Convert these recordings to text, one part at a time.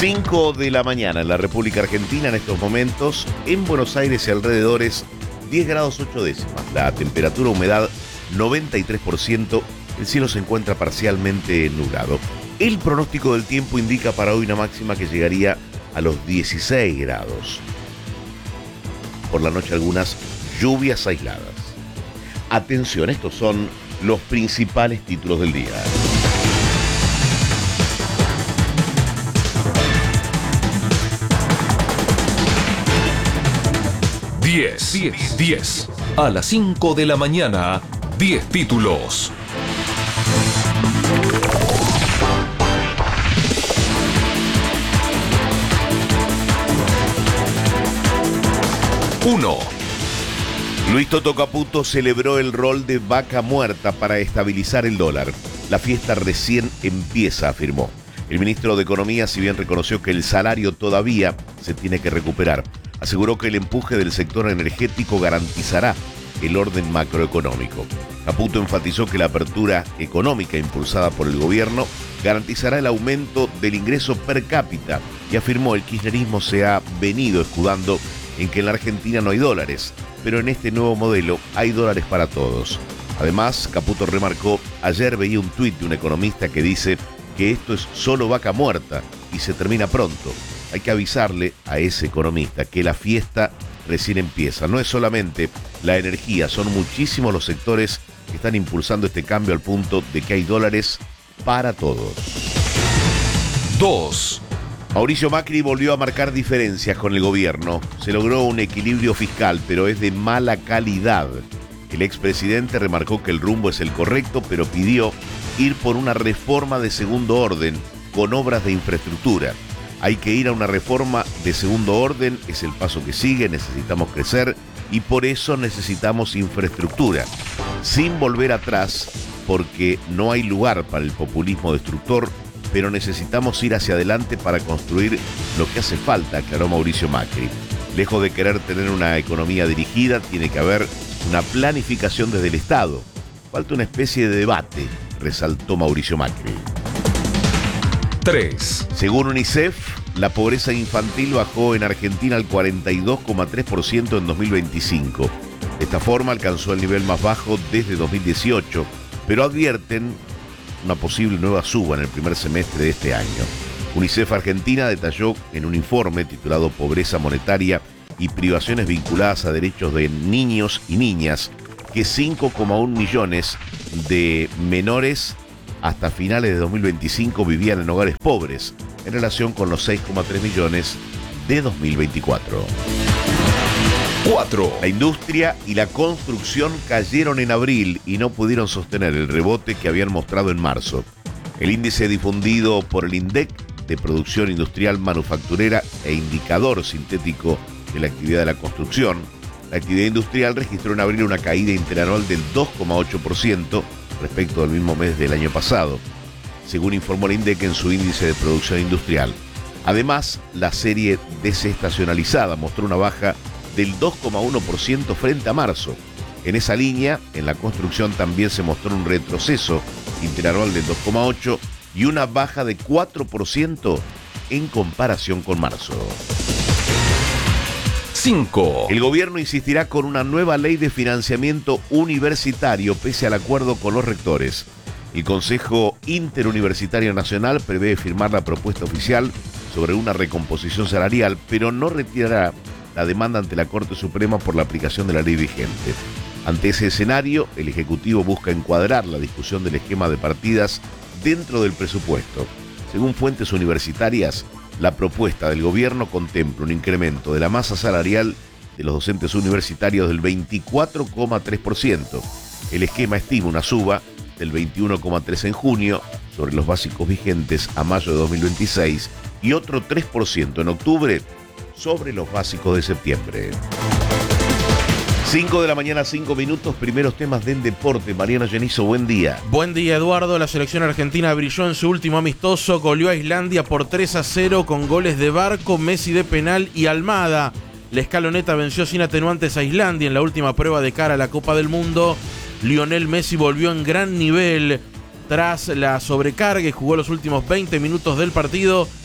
5 de la mañana en la República Argentina, en estos momentos, en Buenos Aires y alrededores, 10 grados 8 décimas. La temperatura, humedad, 93%. El cielo se encuentra parcialmente nublado. El pronóstico del tiempo indica para hoy una máxima que llegaría a los 16 grados. Por la noche algunas lluvias aisladas. Atención, estos son los principales títulos del día. Diez. A las 5 de la mañana, 10 títulos. Uno. Luis Toto Caputo celebró el rol de vaca muerta para estabilizar el dólar. La fiesta recién empieza, afirmó. El ministro de Economía, si bien reconoció que el salario todavía se tiene que recuperar, aseguró que el empuje del sector energético garantizará el orden macroeconómico. Caputo enfatizó que la apertura económica impulsada por el gobierno garantizará el aumento del ingreso per cápita y afirmó el kirchnerismo se ha venido escudando en que en la Argentina no hay dólares, pero en este nuevo modelo hay dólares para todos. Además, Caputo remarcó, ayer veía un tuit de un economista que dice que esto es solo vaca muerta y se termina pronto. Hay que avisarle a ese economista que la fiesta recién empieza. No es solamente la energía, son muchísimos los sectores que están impulsando este cambio al punto de que hay dólares para todos. 2. Mauricio Macri volvió a marcar diferencias con el gobierno. Se logró un equilibrio fiscal, pero es de mala calidad. El expresidente remarcó que el rumbo es el correcto, pero pidió ir por una reforma de segundo orden con obras de infraestructura. Hay que ir a una reforma de segundo orden, es el paso que sigue, necesitamos crecer y por eso necesitamos infraestructura, sin volver atrás, porque no hay lugar para el populismo destructor, pero necesitamos ir hacia adelante para construir lo que hace falta, aclaró Mauricio Macri. Lejos de querer tener una economía dirigida, tiene que haber una planificación desde el Estado. Falta una especie de debate, resaltó Mauricio Macri. 3. Según UNICEF, la pobreza infantil bajó en Argentina al 42,3% en 2025. De esta forma alcanzó el nivel más bajo desde 2018, pero advierten una posible nueva suba en el primer semestre de este año. UNICEF Argentina detalló en un informe titulado Pobreza Monetaria y privaciones vinculadas a derechos de niños y niñas que 5,1 millones de menores hasta finales de 2025 vivían en hogares pobres, en relación con los 6,3 millones de 2024. 4. La industria y la construcción cayeron en abril y no pudieron sostener el rebote que habían mostrado en marzo. El índice difundido por el INDEC de Producción Industrial Manufacturera e Indicador Sintético de la Actividad de la Construcción, la actividad industrial registró en abril una caída interanual del 2,8% respecto al mismo mes del año pasado, según informó el INDEC en su índice de producción industrial. Además, la serie desestacionalizada mostró una baja del 2,1% frente a marzo. En esa línea, en la construcción también se mostró un retroceso interanual del 2,8% y una baja de 4% en comparación con marzo. 5. El gobierno insistirá con una nueva ley de financiamiento universitario pese al acuerdo con los rectores. El Consejo Interuniversitario Nacional prevé firmar la propuesta oficial sobre una recomposición salarial, pero no retirará la demanda ante la Corte Suprema por la aplicación de la ley vigente. Ante ese escenario, el Ejecutivo busca encuadrar la discusión del esquema de partidas dentro del presupuesto. Según fuentes universitarias, la propuesta del gobierno contempla un incremento de la masa salarial de los docentes universitarios del 24,3%. El esquema estima una suba del 21,3% en junio sobre los básicos vigentes a mayo de 2026 y otro 3% en octubre sobre los básicos de septiembre. 5 de la mañana, 5 minutos, primeros temas del deporte. Mariano Genizo, buen día. Buen día, Eduardo. La selección argentina brilló en su último amistoso, goleó a Islandia por 3-0 con goles de Barco, Messi de penal y Almada. La escaloneta venció sin atenuantes a Islandia en la última prueba de cara a la Copa del Mundo. Lionel Messi volvió en gran nivel tras la sobrecarga y jugó los últimos 20 minutos del partido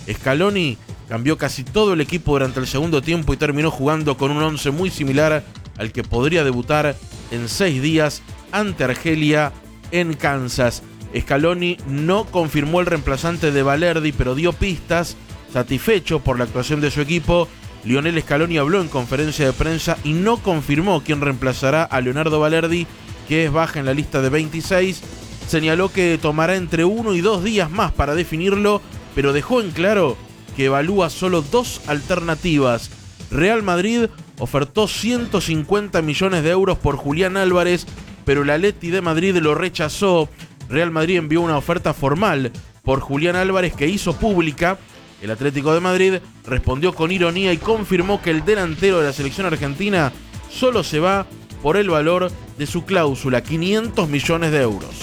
Scaloni cambió casi todo el equipo durante el segundo tiempo y terminó jugando con un 11 muy similar al que podría debutar en 6 días ante Argelia en Kansas. Scaloni no confirmó el reemplazante de Valerdi, pero dio pistas. Satisfecho por la actuación de su equipo, Lionel Scaloni habló en conferencia de prensa y no confirmó quién reemplazará a Leonardo Valerdi, que es baja en la lista de 26. Señaló que tomará entre 1 y 2 días más para definirlo, pero dejó en claro que evalúa solo 2 alternativas. Real Madrid ofertó 150 millones de euros por Julián Álvarez, pero el Atleti de Madrid lo rechazó. Real Madrid envió una oferta formal por Julián Álvarez que hizo pública. El Atlético de Madrid respondió con ironía y confirmó que el delantero de la selección argentina solo se va por el valor de su cláusula, 500 millones de euros.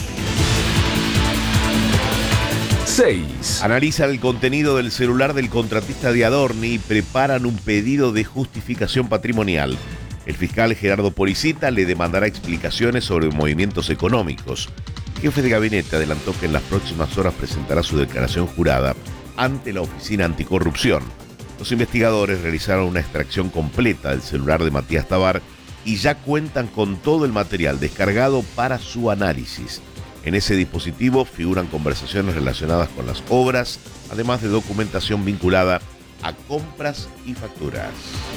6. Analizan el contenido del celular del contratista de Adorni y preparan un pedido de justificación patrimonial. El fiscal Gerardo Policita le demandará explicaciones sobre movimientos económicos. El jefe de gabinete adelantó que en las próximas horas presentará su declaración jurada ante la Oficina Anticorrupción. Los investigadores realizaron una extracción completa del celular de Matías Tabar y ya cuentan con todo el material descargado para su análisis. En ese dispositivo figuran conversaciones relacionadas con las obras, además de documentación vinculada a compras y facturas.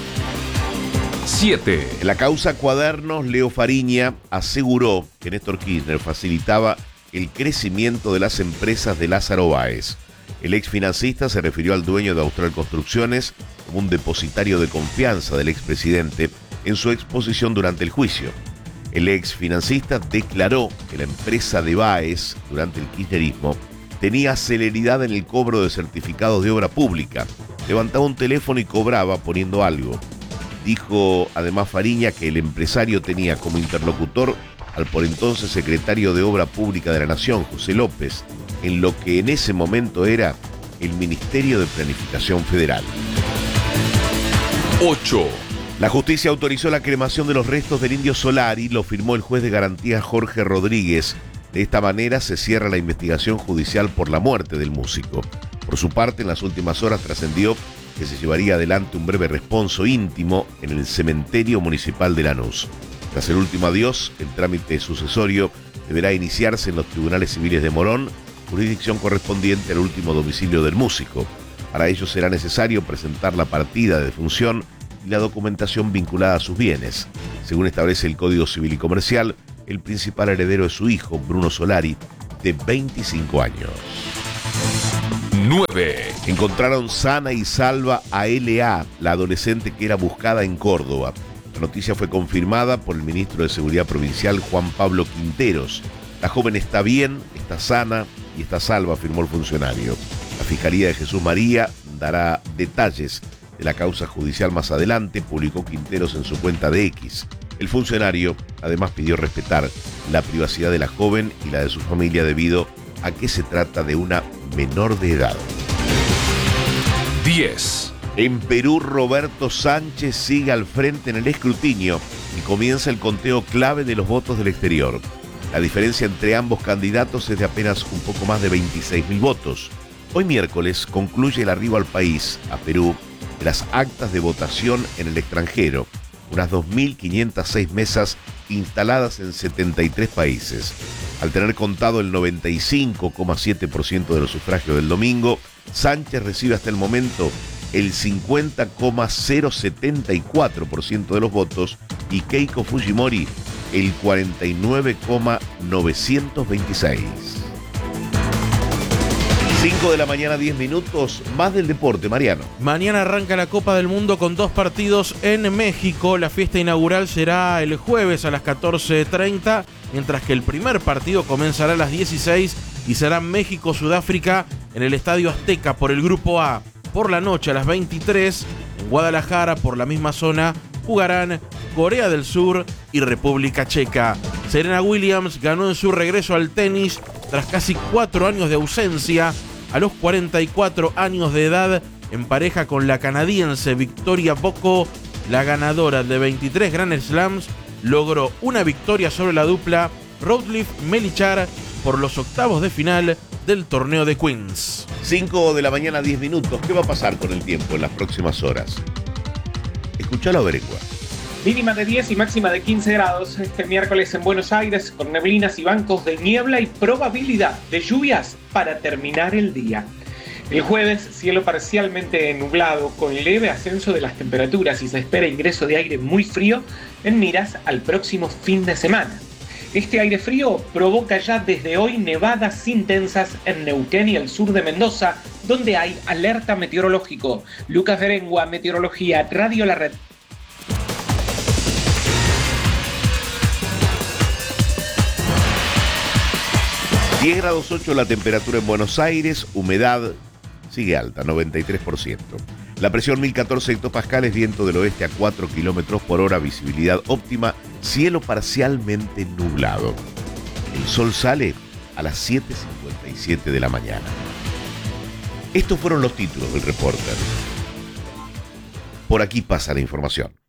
7. En la causa Cuadernos, Leo Fariña aseguró que Néstor Kirchner facilitaba el crecimiento de las empresas de Lázaro Báez. El ex financista se refirió al dueño de Austral Construcciones como un depositario de confianza del expresidente en su exposición durante el juicio. El ex financista declaró que la empresa de Báez, durante el kirchnerismo, tenía celeridad en el cobro de certificados de obra pública. Levantaba un teléfono y cobraba poniendo algo. Dijo además Fariña que el empresario tenía como interlocutor al por entonces secretario de Obra Pública de la Nación, José López, en lo que en ese momento era el Ministerio de Planificación Federal. 8. La justicia autorizó la cremación de los restos del Indio Solari, lo firmó el juez de garantía Jorge Rodríguez. De esta manera se cierra la investigación judicial por la muerte del músico. Por su parte, en las últimas horas trascendió que se llevaría adelante un breve responso íntimo en el cementerio municipal de Lanús. Tras el último adiós, el trámite sucesorio deberá iniciarse en los tribunales civiles de Morón, jurisdicción correspondiente al último domicilio del músico. Para ello será necesario presentar la partida de defunción y la documentación vinculada a sus bienes. Según establece el Código Civil y Comercial, el principal heredero es su hijo, Bruno Solari, de 25 años. 9. Encontraron sana y salva a L.A., la adolescente que era buscada en Córdoba. La noticia fue confirmada por el ministro de Seguridad Provincial, Juan Pablo Quinteros. La joven está bien, está sana y está salva, afirmó el funcionario. La Fiscalía de Jesús María dará detalles de la causa judicial más adelante, publicó Quinteros en su cuenta de X. El funcionario además pidió respetar la privacidad de la joven y la de su familia debido a que se trata de una menor de edad. 10. En Perú, Roberto Sánchez sigue al frente en el escrutinio y comienza el conteo clave de los votos del exterior. La diferencia entre ambos candidatos es de apenas un poco más de 26.000 votos. Hoy miércoles concluye el arribo al país, a Perú, de las actas de votación en el extranjero, unas 2.506 mesas instaladas en 73 países. Al tener contado el 95,7% de los sufragios del domingo, Sánchez recibe hasta el momento el 50,074% de los votos y Keiko Fujimori el 49,926. 5 de la mañana, 10 minutos, más del deporte, Mariano. Mañana arranca la Copa del Mundo con 2 partidos en México. La fiesta inaugural será el jueves a las 14:30, mientras que el primer partido comenzará a las 16 y será México-Sudáfrica en el Estadio Azteca por el Grupo A. Por la noche a las 23, en Guadalajara, por la misma zona, jugarán Corea del Sur y República Checa. Serena Williams ganó en su regreso al tenis tras casi 4 años de ausencia. A los 44 años de edad, en pareja con la canadiense Victoria Bocco, la ganadora de 23 Grand Slams, logró una victoria sobre la dupla Routliff-Melichar por los octavos de final del torneo de Queens. 5 de la mañana, 10 minutos. ¿Qué va a pasar con el tiempo en las próximas horas? Escuchalo averigua. Mínima de 10 y máxima de 15 grados este miércoles en Buenos Aires, con neblinas y bancos de niebla y probabilidad de lluvias para terminar el día. El jueves, cielo parcialmente nublado, con leve ascenso de las temperaturas y se espera ingreso de aire muy frío en miras al próximo fin de semana. Este aire frío provoca ya desde hoy nevadas intensas en Neuquén y el sur de Mendoza, donde hay alerta meteorológico. Lucas Berengua, Meteorología, Radio La Red. ...10 grados 8 la temperatura en Buenos Aires, humedad sigue alta, 93%. La presión 1014 hectopascales, viento del oeste a 4 kilómetros por hora, visibilidad óptima, cielo parcialmente nublado. El sol sale a las 7:57 de la mañana. Estos fueron los títulos del Reporter. Por aquí pasa la información.